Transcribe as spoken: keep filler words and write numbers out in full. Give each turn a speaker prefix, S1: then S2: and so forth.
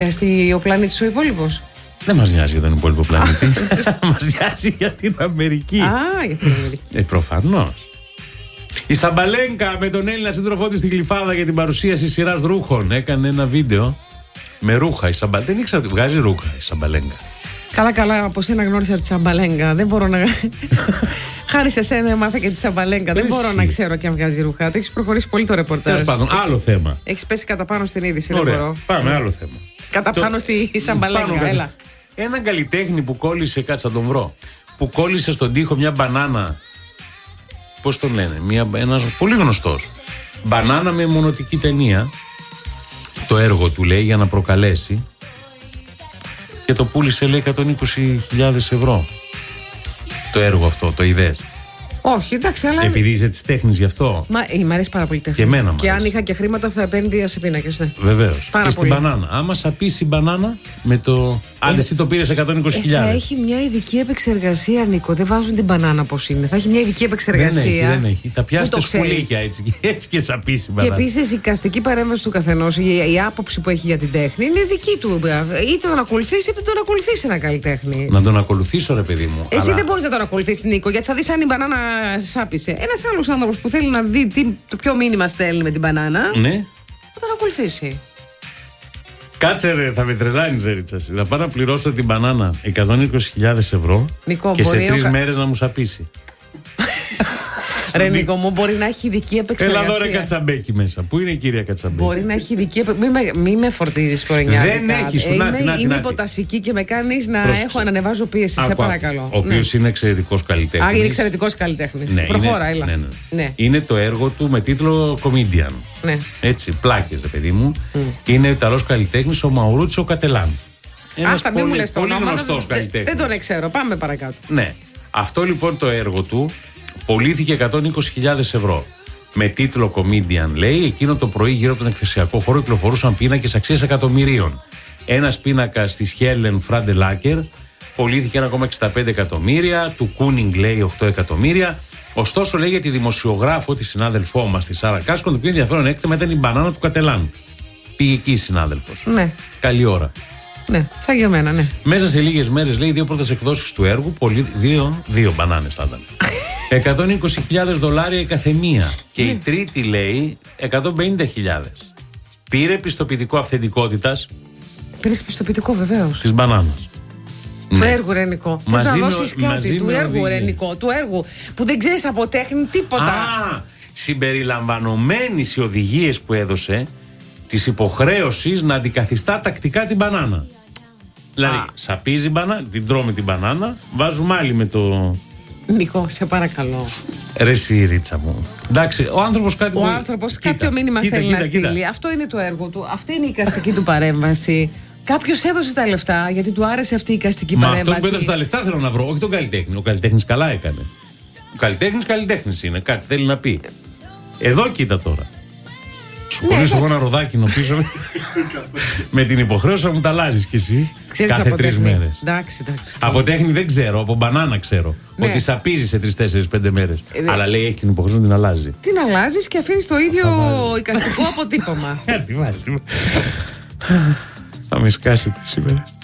S1: ο πλανήτης ο υπόλοιπος.
S2: Δεν μας νοιάζει για τον υπόλοιπο πλανήτη. Μας νοιάζει για την Αμερική.
S1: Α, για την Αμερική.
S2: Ε, προφανώς. Η Σαμπαλέγκα με τον Έλληνα σύντροφό της στη Γλυφάδα για την παρουσίαση σειράς ρούχων έκανε ένα βίντεο με ρούχα. Η Σαμπα... Δεν ήξερα ότι βγάζει ρούχα η Σαμπαλέγκα.
S1: Καλά, καλά, από σένα γνώρισα τη Σαμπαλέγκα. Δεν μπορώ να. Χάρη σε σένα έμαθα και τη Σαμπαλέγκα. Δεν μπορώ να ξέρω και αν βγάζει ρούχα. Το έχει προχωρήσει πολύ το ρεπορτάζ.
S2: Τέλος πάντων, άλλο θέμα.
S1: Έχει πέσει κατά πάνω στην είδηση.
S2: Ωραία.
S1: Δεν μπορώ.
S2: Πάμε, άλλο θέμα.
S1: Κατά πάνω στη Σαμπαλέγκα, έλα.
S2: Έναν καλλιτέχνη που κόλλησε, κάτσε να τον βρω. Που κόλλησε στον τοίχο μια μπανάνα. Πώς τον λένε, μια, ένας πολύ γνωστός. Μπανάνα με μονοτική ταινία. Το έργο του λέει για να προκαλέσει. Και το πούλησε λέει εκατόν είκοσι χιλιάδες ευρώ. Το έργο αυτό, το είδες?
S1: Όχι, εντάξει, αλλά.
S2: Επειδή είσαι της τέχνης γι' αυτό.
S1: Μα ε, μ' αρέσει πάρα πολύ τέχνη.
S2: Και εμένα μ'
S1: Και
S2: αρέσει.
S1: αν είχα και χρήματα θα επένδυα σε πίνακες, ναι.
S2: Βεβαίως.
S1: Πάρα
S2: και
S1: πολύ.
S2: στην μπανάνα. Άμα σαπίσει η μπανάνα με το. Αν εσύ το πήρες εκατόν είκοσι
S1: Ε,
S2: χιλιάδες.
S1: θα έχει μια ειδική επεξεργασία, Νίκο. Δεν βάζουν την μπανάνα πώς είναι. Θα έχει μια ειδική επεξεργασία.
S2: Δεν έχει, δεν έχει. Θα πιάσετε
S1: το ξέρεις.
S2: σκουλίκια έτσι, έτσι και σαπίσει η
S1: Και
S2: μπανάνα.
S1: επίσης η εικαστική παρέμβαση του καθενός, η, η άποψη που έχει για την τέχνη είναι δική του. Είτε τον ακολουθήσει είτε τον ακολουθήσει ένα καλλιτέχνη.
S2: Να τον ακολουθήσω, ρε παιδί μου.
S1: Εσύ
S2: αλλά...
S1: δεν μπορείς να τον ακολουθήσεις, Νίκο, γιατί θα δεις αν η μπανάνα σάπισε. Ένας άλλος άνθρωπος που θέλει να δει τι, το ποιο μήνυμα στέλνει με την μπανάνα,
S2: Ναι.
S1: θα τον ακολουθήσει.
S2: Κάτσε ρε, θα με τρελάνεις ρε Ρίτσαση. Θα πάω να πληρώσω την μπανάνα εκατόν είκοσι χιλιάδες ευρώ
S1: Νικό,
S2: και σε
S1: μπορεί
S2: τρεις
S1: ο...
S2: μέρες να μου σαπίσει.
S1: Ρε Νίκο μου, μπορεί να έχει ειδική επεξεργασία.
S2: Έλα εδώ ρε Κατσαμπέκι μέσα. Πού είναι η κυρία Κατσαμπέκη?
S1: Μπορεί να έχει ειδική επεξεργασία. Μην με, μη με φορτίζεις κορενιάδικα.
S2: Δεν έχει, σου,
S1: ε,
S2: να,
S1: Είμαι,
S2: να,
S1: είμαι
S2: να,
S1: υποτασική και με κάνεις να
S2: Πρόσεξε.
S1: έχω να ανεβάζω πίεση.
S2: Άκου,
S1: σε
S2: άκου.
S1: παρακαλώ.
S2: Ο οποίος
S1: ναι.
S2: είναι εξαιρετικός καλλιτέχνης.
S1: Α, είναι εξαιρετικός καλλιτέχνης.
S2: Ναι,
S1: Προχώρα,
S2: είναι,
S1: έλα.
S2: ναι, ναι.
S1: Ναι.
S2: Είναι το έργο του με τίτλο Comedian.
S1: Ναι.
S2: Έτσι, πλάκες, ρε παιδί μου.
S1: Mm.
S2: Είναι ο Ιταλός καλλιτέχνης ο Μαουρούτσιο Κατελάν. Ένας
S1: Άστα, μην μου
S2: πολύ,
S1: λες το
S2: πολύ
S1: όνομα.
S2: γνωστός
S1: Δεν,
S2: καλλιτέχνης.
S1: δεν τον ξέρω. Πάμε παρακάτω.
S2: Ναι. Αυτό λοιπόν το έργο του πωλήθηκε εκατόν είκοσι χιλιάδες ευρώ. Με τίτλο Comedian, λέει, εκείνο το πρωί γύρω από τον εκθεσιακό χώρο κυκλοφορούσαν πίνακες αξίας εκατομμυρίων. Ένας πίνακας της Helen Φραντελάκερ πωλήθηκε ένα κόμμα εξήντα πέντε εκατομμύρια, του Κούνινγκ λέει οκτώ εκατομμύρια. Ωστόσο, λέει για τη δημοσιογράφο, τη συνάδελφό μας, τη Σάρα Κάσκον, το πιο ενδιαφέρον έκτημα ήταν η μπανάνα του Κατελάν. Πήγε εκεί η συνάδελφος.
S1: Ναι.
S2: Καλή ώρα.
S1: Ναι, σαν για μένα, ναι.
S2: Μέσα σε λίγες μέρες, λέει, δύο πρώτες εκδόσεις του έργου, πολύ, δύο, δύο μπανάνες θα ήταν. εκατόν είκοσι χιλιάδες δολάρια η καθεμία. Και η τρίτη, λέει, εκατόν πενήντα χιλιάδες. Πήρε πιστοποιητικό αυθεντικότητας
S1: Πήρες πιστοποιητικό, βεβαίως.
S2: της μπανάνας.
S1: Του
S2: Ναι.
S1: έργου, ρε Νικό. Θες
S2: Μαζί
S1: να
S2: με ο-
S1: δώσεις
S2: μαζί
S1: κάτι. Του
S2: με
S1: έργου, ρε
S2: οδηγία.
S1: Νικό. Του έργου. Που δεν ξέρεις από τέχνη τίποτα.
S2: Α, συμπεριλαμβανομένης οι οδηγίες που έδωσε της υποχρέωσης να αντικαθιστά τακτικά την μπανάνα. Δηλαδή,
S1: Α.
S2: σαπίζει μπανάνα, την τρώμε την μπανάνα, βάζουμε άλλη με το.
S1: Νικό, σε παρακαλώ.
S2: Ρε εσύ, Ρίτσα μου. Εντάξει, ο άνθρωπος κάτι.
S1: Ο
S2: που-
S1: άνθρωπος
S2: Κοίτα,
S1: κάποιο μήνυμα
S2: κοίτα,
S1: θέλει
S2: κοίτα,
S1: να
S2: κοίτα.
S1: στείλει. Αυτό είναι το έργο του. Αυτή είναι η εικαστική του παρέμβαση. Κάποιος έδωσε τα λεφτά γιατί του άρεσε αυτή η εικαστική
S2: Μα
S1: παρέμβαση.
S2: αυτό που έδωσε τα λεφτά θέλω να βρω, όχι τον καλλιτέχνη. Ο καλλιτέχνης καλά έκανε. Ο καλλιτέχνης καλλιτέχνης είναι, κάτι θέλει να πει. Εδώ κοίτα τώρα. Σου
S1: Ναι,
S2: πουλήσω εγώ
S1: εντάξει.
S2: ένα ροδάκινο πίσω. Με την υποχρέωση να μου τα αλλάζεις κι εσύ.
S1: Ξέρεις
S2: κάθε
S1: από
S2: τρεις
S1: τέχνη.
S2: μέρες.
S1: Εντάξει, εντάξει.
S2: Από τέχνη δεν ξέρω, από μπανάνα ξέρω.
S1: Ναι.
S2: Ότι σαπίζει σε τρεις, τέσσερις, πέντε μέρες.
S1: Ε, δε-
S2: Αλλά λέει έχει την υποχρέωση να την αλλάζει.
S1: Την αλλάζεις και αφήνεις το ίδιο εικαστικό αποτύπωμα.
S2: Τι βάζεις, τι βάζεις. Θα με σκάσετε σήμερα.